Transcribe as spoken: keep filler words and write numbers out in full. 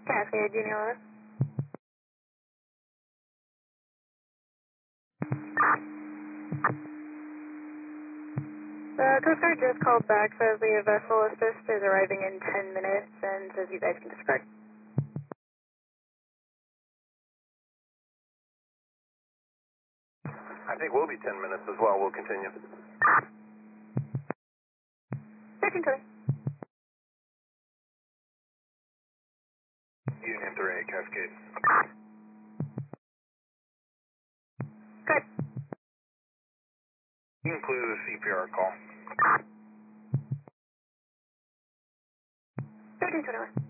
Cascade, Union eleven. The Coast Guard just called back, says the vessel assist is arriving in ten minutes, and says you guys can discard. I think we'll be ten minutes as well. We'll continue. thirteen twenty. Union three, Cascade. Good. Include a C P R call. thirteen twenty-one.